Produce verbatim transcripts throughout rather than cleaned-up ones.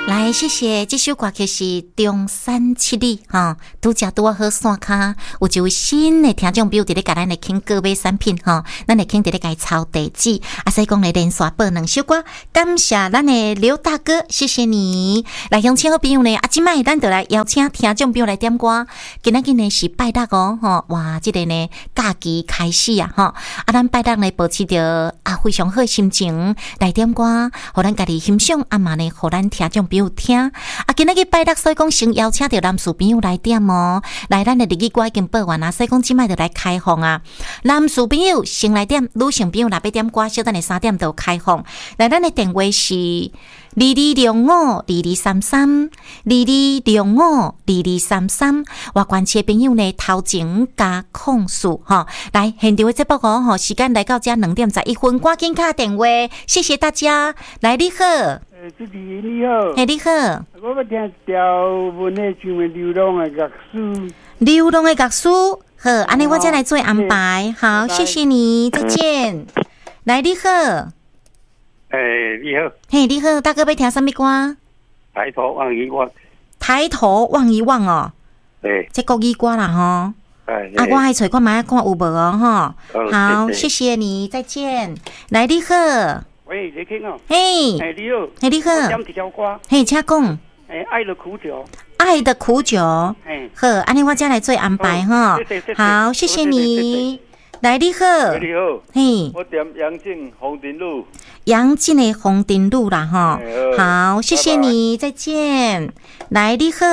来，谢谢。这首歌曲是中山七里哈，拄则拄啊好山骹有一位新的听众朋友伫咧甲咱来听购买产品哈，咱来听伫咧甲伊抄地址，啊，所以讲来连续播两首歌，感谢咱的刘大哥，谢谢你。来，乡亲好朋友呢，啊，即摆咱就来邀请听众朋友来点歌。今仔日呢是拜六哦，吼，哇，即、这个呢假期开始啊，吼，啊，咱拜六呢保持着啊非常好的心情来点歌，互咱家己欣赏，啊嘛呢，互咱听众朋友听啊，今仔日拜六，所以讲先邀请到男士朋友来点哦。来，咱的日语歌已经播完啊，所以讲即摆就来开放啊。男士朋友先来点，女性朋友若要点歌，小等下三点就开放。来，咱的电话是二二六五二二三三，二二六五二二三三。外关切朋友呢，头前加控诉哈。来，现场的节目哦，吼，时间来到这两点十一分，赶紧打电话，谢谢大家。来，你好。 诶，主持人你好。 嘿，你好。 我要听一条文的唱的流浪的乐书。 流浪的乐书，好，安尼我再来做安排。好，谢谢你，再见。来，你好。 诶，你好。 嘿，你好，大哥要听什么歌？ 抬头望一望。 抬头望一望哦。 诶， 这国语歌啦吼。 哎， 啊，我还找看买看有无哦吼。好，谢谢你，再见。来，你好。 喂，你听哦。 嘿， 哎，你好。 嘿，你好。 点一条歌。 嘿，请讲。 哎，爱的苦酒。 爱的苦酒。 哎， 好，安尼我再来做安排哈。好，谢谢你。来，你好。 你好。 嘿。 我点杨静红顶路。 杨静的红顶路啦哈。好，谢谢你，再见。来，你好。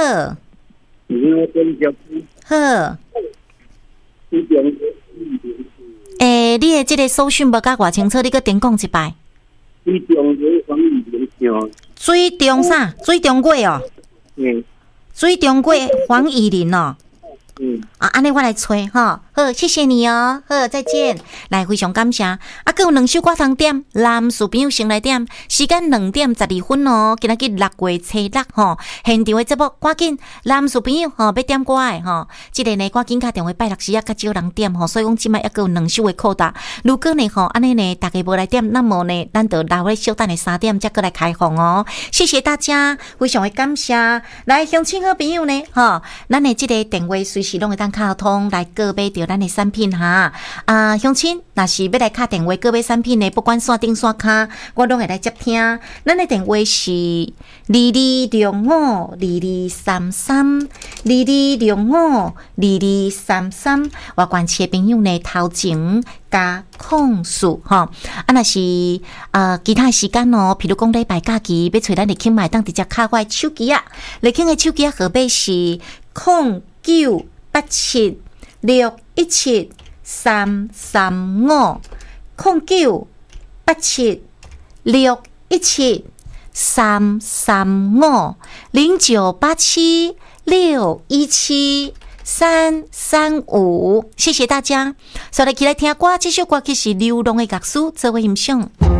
好。诶，你的这个收讯无甲偌清楚，你搁点讲一摆。 水中月黄雨林水中啥？水中月哦。 嗯。 水中月黄以林哦。 嗯。 啊，安尼我来吹哈。好，谢谢你哦。好，再见。来，非常感谢。啊，还有两首歌通点，男士朋友先来点。时间两点十二分哦。今仔日六月初六吼，现场的节目赶紧，男士朋友吼要点歌的吼，即个呢赶紧打电话拜六时啊，较少人点吼，所以讲即摆还有两首的扣打。如果呢吼安尼呢，大家无来点，那么呢，咱就留咧小等的三点才过来开放哦。谢谢大家，非常的感谢。来，乡亲好朋友呢，吼，咱的即个电话随时拢会当卡通来购买着咱的产品哈。啊，乡亲若是要来卡电话购买产品呢，不管线顶线卡，我拢会来接听。咱的电话是二二六五二二三三，二二六五二二三三。外关切朋友呢，头前加控诉哈。啊，若是呃其他时间哦，譬如讲礼拜假期要找咱的亲买当直接卡我的手机啊，来听的手机啊号码是零九八七六一七三三五，零九八七六一七三三五，零九八七六一七三三五。谢谢大家，所以来起来听歌，这首歌曲是流浪的乐书，做为欣赏。